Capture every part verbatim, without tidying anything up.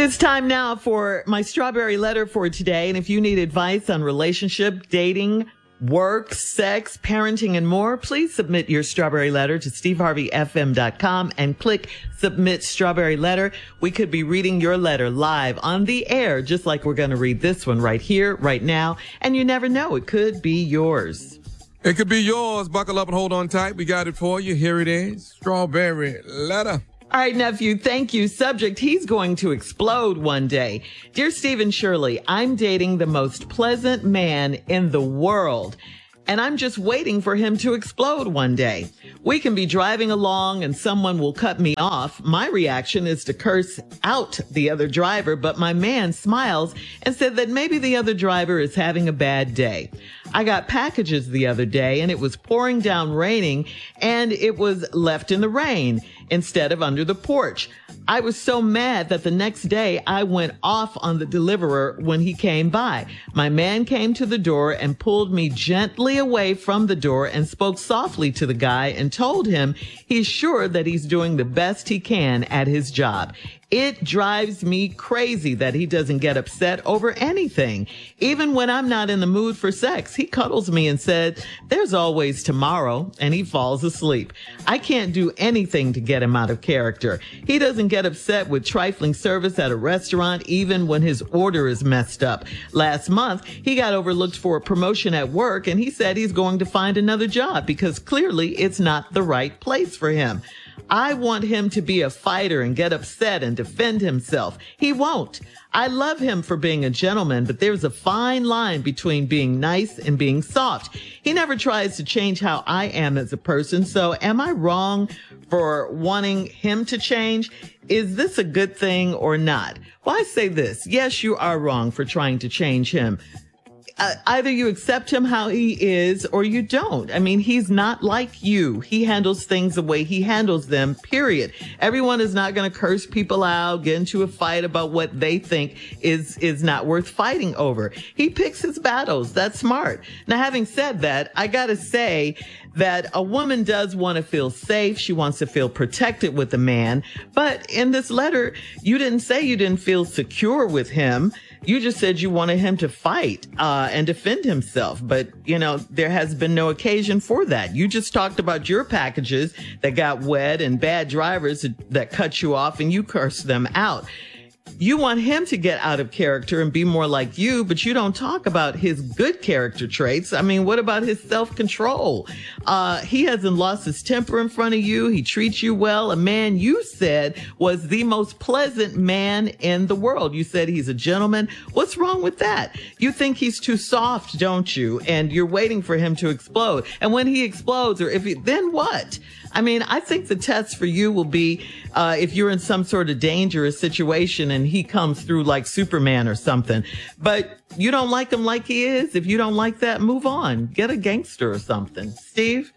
is time now for my strawberry letter for today. And if you need advice on relationship, dating, work, sex, parenting, and more, please submit your strawberry letter to steve harvey f m dot com and click submit strawberry letter. We could be reading your letter live on the air, just like we're going to read this one right here, right now. And you never know, it could be yours. It could be yours. Buckle up and hold on tight. We got it for you. Here it is. Strawberry letter. All right, nephew, thank you. Subject, he's going to explode one day. Dear Stephen Shirley, I'm dating the most pleasant man in the world, and I'm just waiting for him to explode one day. We can be driving along and someone will cut me off. My reaction is to curse out the other driver, but my man smiles and said that maybe the other driver is having a bad day. I got packages the other day and it was pouring down raining and it was left in the rain instead of under the porch. I was so mad that the next day I went off on the deliverer when he came by. My man came to the door and pulled me gently away from the door and spoke softly to the guy and told him he's sure that he's doing the best he can at his job. It drives me crazy that he doesn't get upset over anything. Even when I'm not in the mood for sex, he cuddles me and said, there's always tomorrow, and he falls asleep. I can't do anything to get him out of character. He doesn't get upset with trifling service at a restaurant, even when his order is messed up. Last month, he got overlooked for a promotion at work, and he said he's going to find another job because clearly it's not the right place for him. I want him to be a fighter and get upset and defend himself. He won't. I love him for being a gentleman, but there's a fine line between being nice and being soft. He never tries to change how I am as a person. So am I wrong for wanting him to change? Is this a good thing or not? Well, I say this. Yes, you are wrong for trying to change him. Uh, either you accept him how he is or you don't. I mean, he's not like you. He handles things the way he handles them, period. Everyone is not going to curse people out, get into a fight about what they think is, is not worth fighting over. He picks his battles. That's smart. Now, having said that, I got to say that a woman does want to feel safe. She wants to feel protected with a man. But in this letter, you didn't say you didn't feel secure with him. You just said you wanted him to fight uh, and defend himself. But, you know, there has been no occasion for that. You just talked about your packages that got wet and bad drivers that cut you off and you cursed them out. You want him to get out of character and be more like you, but you don't talk about his good character traits. I mean, what about his self-control? Uh, he hasn't lost his temper in front of you. He treats you well. A man you said was the most pleasant man in the world. You said he's a gentleman. What's wrong with that? You think he's too soft, don't you? And you're waiting for him to explode. And when he explodes, or if he, then what? I mean, I think the test for you will be uh, if you're in some sort of dangerous situation and he comes through like Superman or something. But you don't like him like he is. If you don't like that, move on. Get a gangster or something. Steve?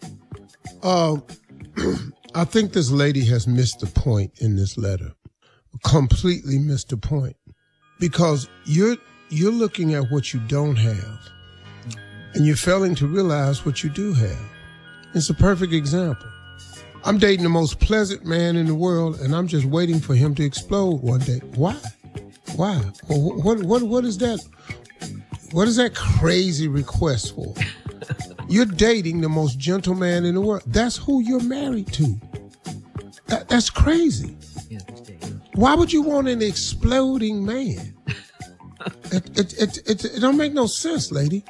Uh, I think this lady has missed the point in this letter. Completely missed the point. Because you're you're looking at what you don't have. And you're failing to realize what you do have. It's a perfect example. I'm dating the most pleasant man in the world, and I'm just waiting for him to explode one day. Why? Why? What, what, what, what is that? What is that crazy request for? You're dating the most gentle man in the world. That's who you're married to. That, that's crazy. Why would you want an exploding man? It, it, it, it, it don't make no sense, lady.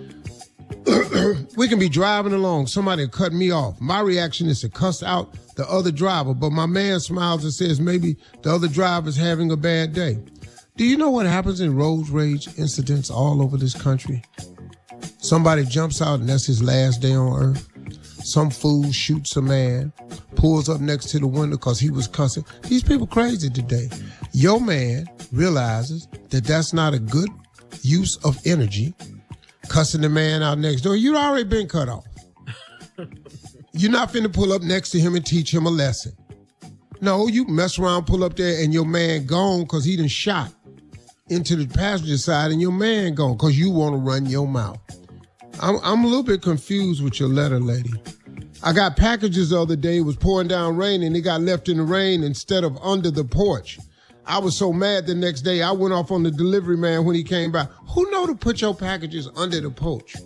We can be driving along. Somebody cut me off. My reaction is to cuss out the other driver, but my man smiles and says maybe the other driver's having a bad day. Do you know what happens in road rage incidents all over this country? Somebody jumps out and that's his last day on earth. Some fool shoots a man, pulls up next to the window because he was cussing. These people crazy today. Your man realizes that that's not a good use of energy. Cussing the man out next door. You'd already been cut off. You're not finna pull up next to him and teach him a lesson. No, you mess around, pull up there, and your man gone because he done shot into the passenger side, and your man gone because you want to run your mouth. I'm, I'm a little bit confused with your letter, lady. I got packages the other day. It was pouring down rain, and they got left in the rain instead of under the porch. I was so mad the next day, I went off on the delivery man when he came by. Who know to put your packages under the porch?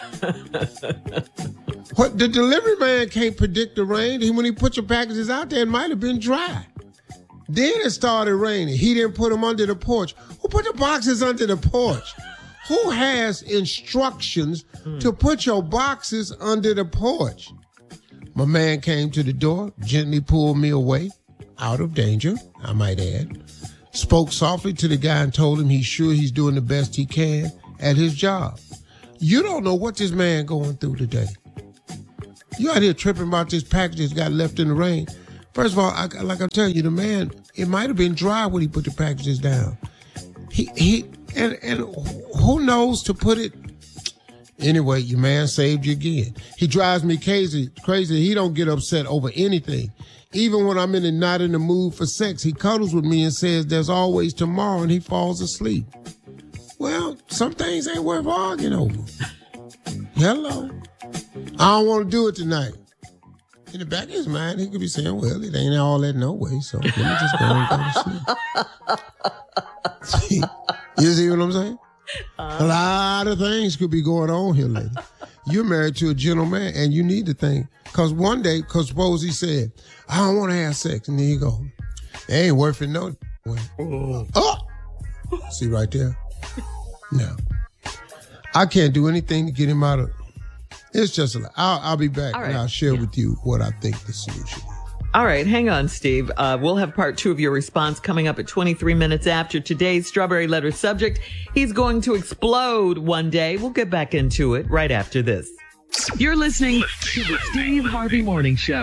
What, the delivery man can't predict the rain. He, when he put your packages out there, it might have been dry. Then it started raining. He didn't put them under the porch. Who put the boxes under the porch? Who has instructions mm. to put your boxes under the porch? My man came to the door, gently pulled me away, out of danger, I might add. Spoke softly to the guy and told him he's sure he's doing the best he can at his job. You don't know what this man going through today. You out here tripping about this package that got left in the rain. First of all, I, like I'm telling you, the man, it might have been dry when he put the packages down. He, he, and, and who knows to put it. Anyway, your man saved you again. He drives me crazy, crazy. He don't get upset over anything. Even when I'm in the, not in the mood for sex, he cuddles with me and says there's always tomorrow, and he falls asleep. Well, some things ain't worth arguing over. Hello. I don't want to do it tonight. In the back of his mind, he could be saying, well, it ain't all that no way, so let me just go and go to sleep. You see what I'm saying? Uh, a lot of things could be going on here, lady. You're married to a gentleman, and you need to think. Because one day, because suppose he said, I don't want to have sex, and then you go, it ain't worth it no way. Oh! See right there? No. I can't do anything to get him out of. It's just a lot. I'll, I'll be back right. and I'll share yeah. with you what I think the solution is. All right, hang on, Steve. Uh, we'll have part two of your response coming up at twenty-three minutes after today's Strawberry Letter subject. He's going to explode one day. We'll get back into it right after this. You're listening to the Steve Harvey Morning Show.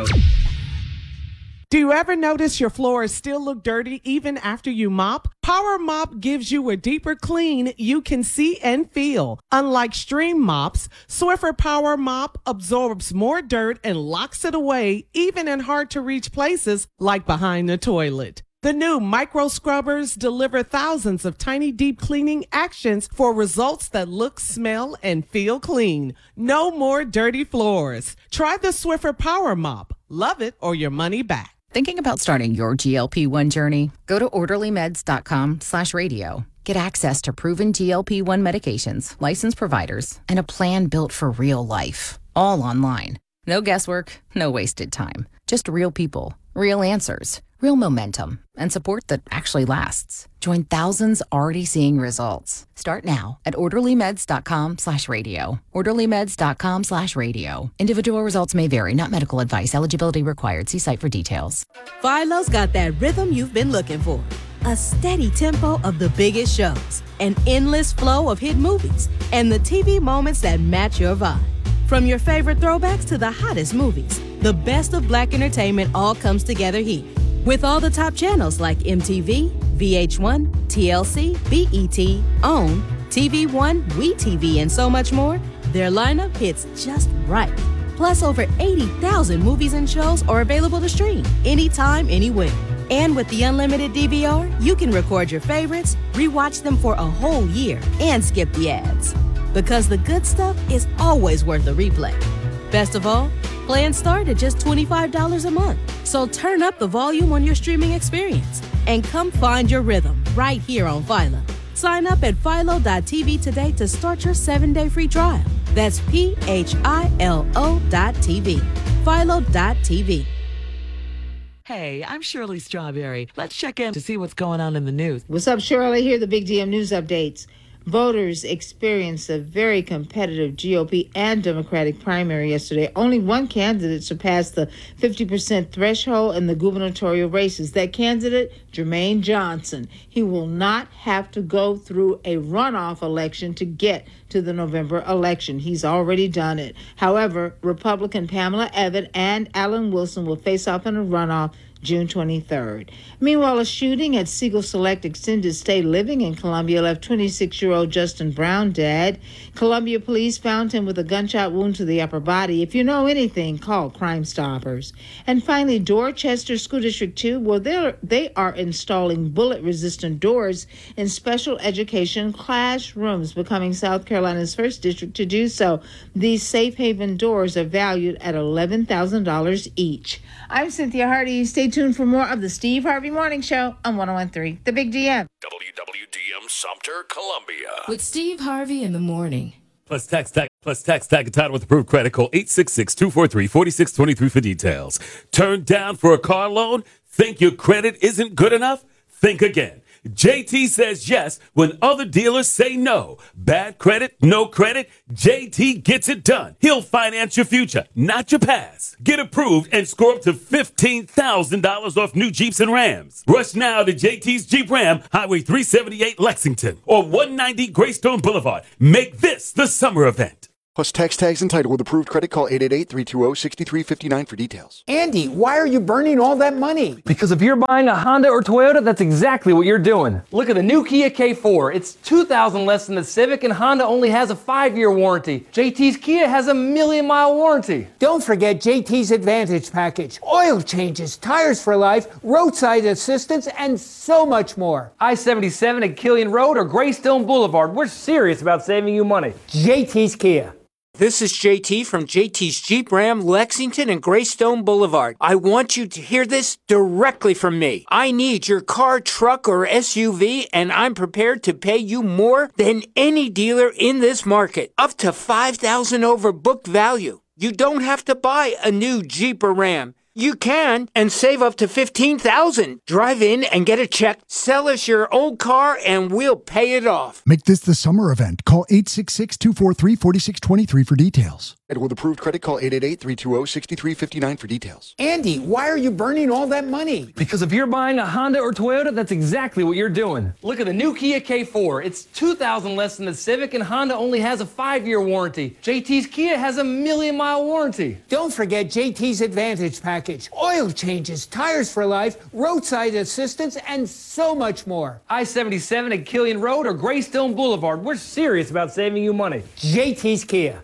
Do you ever notice your floors still look dirty even after you mop? Power Mop gives you a deeper clean you can see and feel. Unlike stream mops, Swiffer Power Mop absorbs more dirt and locks it away, even in hard-to-reach places like behind the toilet. The new micro scrubbers deliver thousands of tiny deep cleaning actions for results that look, smell, and feel clean. No more dirty floors. Try the Swiffer Power Mop. Love it or your money back. Thinking about starting your G L P one journey? Go to orderly meds dot com slash radio. Get access to proven G L P one medications, licensed providers, and a plan built for real life. All online. No guesswork, no wasted time. Just real people, real answers, real momentum, and support that actually lasts. Join thousands already seeing results. Start now at orderly meds dot com slash radio. orderly meds dot com slash radio. Individual results may vary, not medical advice. Eligibility required. See site for details. Philo's got that rhythm you've been looking for. A steady tempo of the biggest shows, an endless flow of hit movies, and the T V moments that match your vibe. From your favorite throwbacks to the hottest movies, the best of Black entertainment all comes together here. With all the top channels like M T V, V H one, T L C, B E T, OWN, T V One, WeTV, and so much more, their lineup hits just right. Plus, over eighty thousand movies and shows are available to stream anytime, anywhere. And with the unlimited D V R, you can record your favorites, rewatch them for a whole year, and skip the ads. Because the good stuff is always worth a replay. Best of all, plans start at just twenty-five dollars a month. So turn up the volume on your streaming experience and come find your rhythm right here on Philo. Sign up at philo dot t v today to start your seven-day free trial. That's P H I L O dot T V. philo dot t v. Hey, I'm Shirley Strawberry. Let's check in to see what's going on in the news. What's up, Shirley? Here are the Big D M News updates. Voters experienced a very competitive G O P and Democratic primary yesterday. Only one candidate surpassed the fifty percent threshold in the gubernatorial races. That candidate, Jermaine Johnson. He will not have to go through a runoff election to get to the November election. He's already done it. However, Republican Pamela Evan and Alan Wilson will face off in a runoff June twenty-third. Meanwhile, a shooting at Siegel Select Extended Stay Living in Columbia left twenty-six-year-old Justin Brown dead. Columbia police found him with a gunshot wound to the upper body. If you know anything, call Crime Stoppers. And finally, Dorchester School District two, well, they're, they are installing bullet-resistant doors in special education classrooms, becoming South Carolina's first district to do so. These safe haven doors are valued at eleven thousand dollars each. I'm Cynthia Hardy. Stay tuned tuned for more of the Steve Harvey Morning Show on one oh one point three The Big D M. W W D M Sumter, Columbia. With Steve Harvey in the morning. Plus tax, tax, plus tax, tag, and title with approved credit. Call eight six six, two four three, four six two three for details. Turned down for a car loan? Think your credit isn't good enough? Think again. J T says yes when other dealers say no. Bad credit, no credit, J T gets it done. He'll finance your future, not your past. Get approved and score up to fifteen thousand dollars off new Jeeps and Rams. Rush now to J T's Jeep Ram, Highway three seventy-eight Lexington, or one ninety Greystone Boulevard. Make this the summer event. Plus tax tags and title with approved credit. Call eight eight eight, three two zero, six three five nine for details. Andy, why are you burning all that money? Because if you're buying a Honda or Toyota, that's exactly what you're doing. Look at the new Kia K four. It's two thousand dollars less than the Civic, and Honda only has a five-year warranty. J T's Kia has a million-mile warranty. Don't forget J T's Advantage Package. Oil changes, tires for life, roadside assistance, and so much more. I seventy-seven at Killian Road or Greystone Boulevard. We're serious about saving you money. J T's Kia. This is J T from J T's Jeep Ram, Lexington and Greystone Boulevard. I want you to hear this directly from me. I need your car, truck, or S U V, and I'm prepared to pay you more than any dealer in this market. Up to five thousand dollars over book value. You don't have to buy a new Jeep or Ram. You can and save up to fifteen thousand dollars. Drive in and get a check. Sell us your old car and we'll pay it off. Make this the summer event. Call eight six six, two four three, four six two three for details. And with approved credit, call eight eight eight, three two zero, six three five nine for details. Andy, why are you burning all that money? Because if you're buying a Honda or Toyota, that's exactly what you're doing. Look at the new Kia K four. It's two thousand dollars less than the Civic, and Honda only has a five-year warranty. J T's Kia has a million-mile warranty. Don't forget J T's Advantage Package. Oil changes, tires for life, roadside assistance, and so much more. I seventy-seven at Killian Road or Greystone Boulevard. We're serious about saving you money. J T's Kia.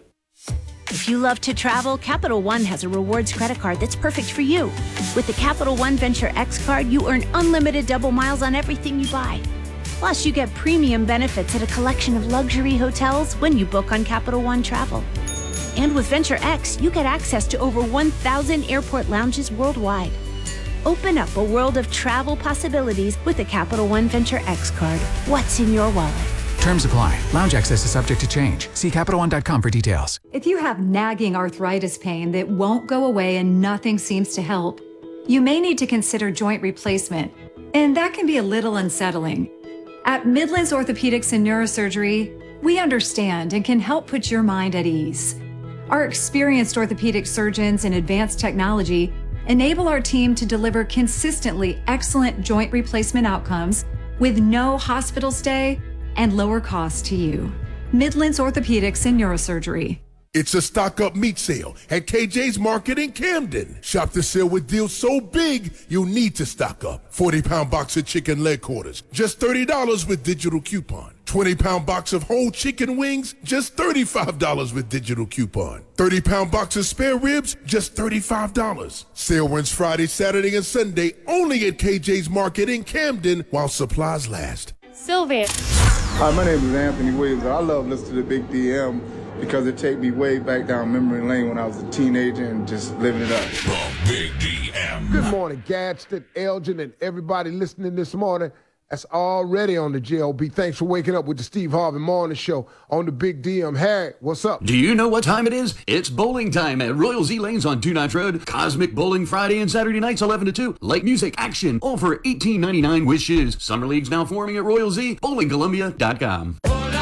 If you love to travel, Capital One has a rewards credit card that's perfect for you. With the Capital One Venture X card, you earn unlimited double miles on everything you buy. Plus, you get premium benefits at a collection of luxury hotels when you book on Capital One Travel. And with Venture X, you get access to over one thousand airport lounges worldwide. Open up a world of travel possibilities with the Capital One Venture X card. What's in your wallet? Terms apply. Lounge access is subject to change. See Capital One dot com for details. If you have nagging arthritis pain that won't go away and nothing seems to help, you may need to consider joint replacement, and that can be a little unsettling. At Midlands Orthopedics and Neurosurgery, we understand and can help put your mind at ease. Our experienced orthopedic surgeons and advanced technology enable our team to deliver consistently excellent joint replacement outcomes with no hospital stay and lower cost to you. Midlands Orthopedics and Neurosurgery. It's a stock up meat sale at K J's Market in Camden. Shop the sale with deals so big, you'll need to stock up. forty pound box of chicken leg quarters, just thirty dollars with digital coupon. twenty pound box of whole chicken wings, just thirty-five dollars with digital coupon. thirty pound box of spare ribs, just thirty-five dollars. Sale runs Friday, Saturday, and Sunday only at K J's Market in Camden while supplies last. Sylvia. Hi, my name is Anthony Williams. I love listening to the Big D M because it takes me way back down memory lane when I was a teenager and just living it up. The Big D M. Good morning, Gadsden, Elgin, and everybody listening this morning. That's already on the J O B. Thanks for waking up with the Steve Harvey Morning Show on the Big D M. Harry, what's up? Do you know what time it is? It's bowling time at Royal Z Lanes on Dunot Road. Cosmic Bowling Friday and Saturday nights, eleven to two. Light music, action, all for eighteen ninety-nine with shiz. Summer leagues now forming at Royal Z. bowling columbia dot com.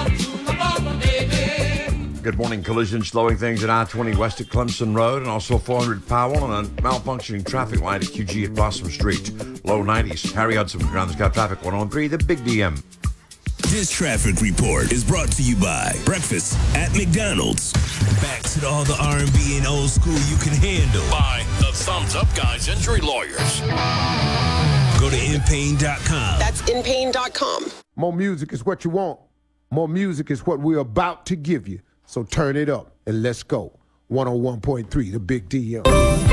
Good morning. Collision slowing things at I twenty west at Clemson Road and also four hundred Powell and a malfunctioning traffic light at Q G at Blossom Street. Low nineties. Harry Hudson, Ground Sky Traffic one oh three, the Big D M. This traffic report is brought to you by Breakfast at McDonald's. Back to all the R and B and old school you can handle. By the Thumbs Up Guys Injury Lawyers. Go to in pain dot com. That's in pain dot com. More music is what you want. More music is what we're about to give you. So turn it up and let's go. one oh one point three, the Big D M.